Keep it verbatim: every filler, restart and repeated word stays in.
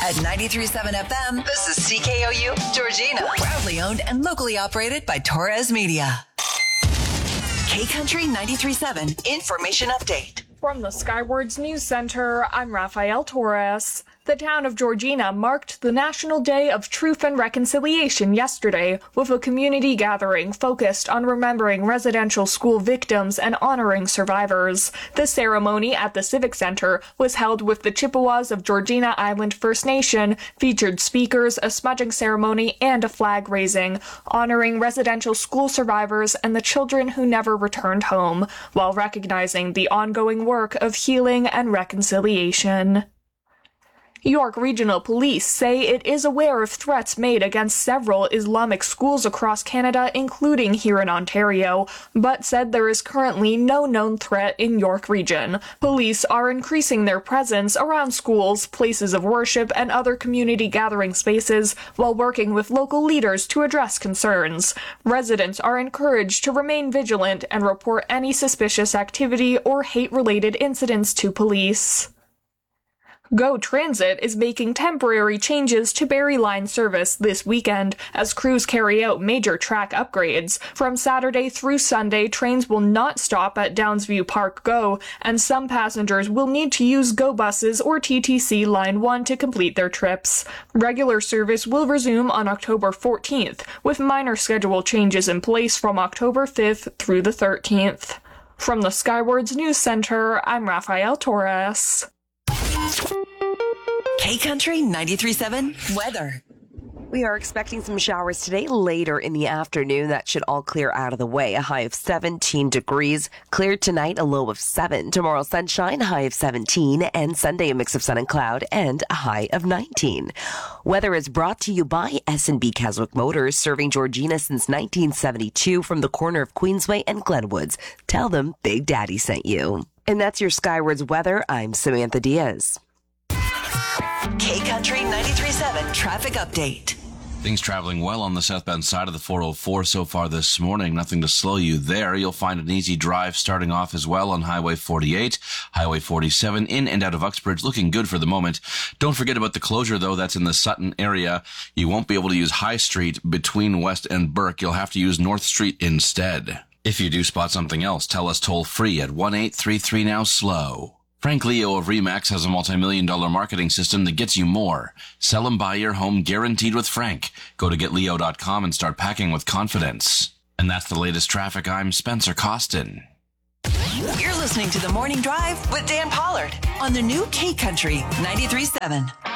At ninety-three point seven F M, this is C K O U, Georgina. Proudly owned and locally operated by Torres Media. K-Country ninety-three point seven Information Update. From the Skywards News Center, I'm Rafael Torres. The town of Georgina marked the National Day of Truth and Reconciliation yesterday with a community gathering focused on remembering residential school victims and honoring survivors. The ceremony at the Civic Center was held with the Chippewas of Georgina Island First Nation, featured speakers, a smudging ceremony, and a flag raising, honoring residential school survivors and the children who never returned home, while recognizing the ongoing work of healing and reconciliation. York Regional Police say it is aware of threats made against several Islamic schools across Canada, including here in Ontario, but said there is currently no known threat in York Region. Police are increasing their presence around schools, places of worship, and other community gathering spaces while working with local leaders to address concerns. Residents are encouraged to remain vigilant and report any suspicious activity or hate-related incidents to police. GO Transit is making temporary changes to Barrie Line service this weekend as crews carry out major track upgrades. From Saturday through Sunday, trains will not stop at Downsview Park GO, and some passengers will need to use GO buses or T T C Line one to complete their trips. Regular service will resume on October fourteenth, with minor schedule changes in place from October fifth through the thirteenth. From the Skywards News Center, I'm Rafael Torres. K-Country ninety-three point seven weather. We are expecting some showers today later in the afternoon. That should all clear out of the way. A high of seventeen degrees. Clear tonight, a low of seven. Tomorrow, sunshine, high of seventeen. And Sunday, a mix of sun and cloud and a high of nineteen. Weather is brought to you by S and B Keswick Motors, serving Georgina since nineteen seventy-two from the corner of Queensway and Glenwoods. Tell them Big Daddy sent you. And that's your Skywards weather. I'm Samantha Diaz. K-Country ninety-three point seven traffic update. Things traveling well on the southbound side of the four oh four so far this morning. Nothing to slow you there. You'll find an easy drive starting off as well on Highway forty-eight, Highway forty-seven, in and out of Uxbridge. Looking good for the moment. Don't forget about the closure, though. That's in the Sutton area. You won't be able to use High Street between West and Burke. You'll have to use North Street instead. If you do spot something else, tell us toll free at one eight three three now slow. Frank Leo of Remax has a multi-million dollar marketing system that gets you more. Sell and buy your home guaranteed with Frank. Go to get leo dot com and start packing with confidence. And that's the latest traffic. I'm Spencer Costin. You're listening to The Morning Drive with Dan Pollard on the new K-Country ninety-three point seven.